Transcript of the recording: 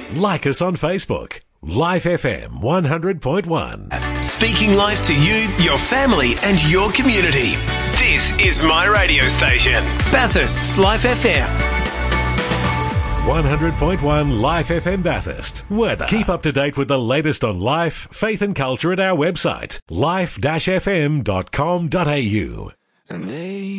Like us on Facebook. Life FM 100.1. Speaking life to you, your family and your community. This is my radio station, Bathurst's Life FM. 100.1 Life FM Bathurst. Weather. Keep up to date with the latest on life, faith and culture at our website, life-fm.com.au.